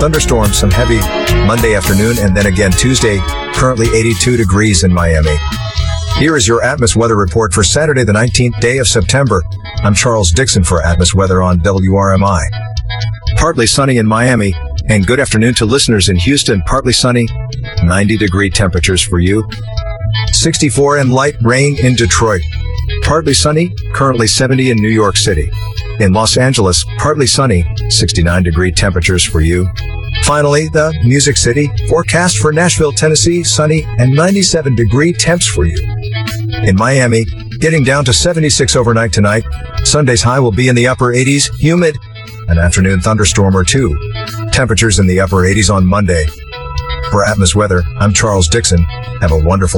Thunderstorms, some heavy Monday afternoon, and then again Tuesday, currently 82 degrees in Miami. Here is your Atmos weather report for Saturday, the 19th day of September. I'm Charles Dixon for Atmos Weather on WRMI. Partly sunny in Miami, and good afternoon to listeners in Houston. Partly sunny, 90-degree temperatures for you. 64 and light rain in Detroit. Partly sunny, currently 70 in New York City. In Los Angeles, partly sunny, 69-degree temperatures for you. Finally, the Music City, forecast for Nashville, Tennessee, sunny and 97-degree temps for you. In Miami, getting down to 76 overnight tonight. Sunday's high will be in the upper 80s, humid, an afternoon thunderstorm or two. Temperatures in the upper 80s on Monday. For Atmos Weather, I'm Charles Dixon. Have a wonderful